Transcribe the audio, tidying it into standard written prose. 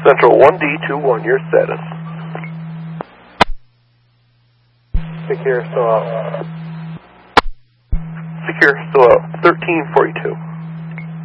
Central 1D21, your status. Secure, still out. Secure, still out. 1342.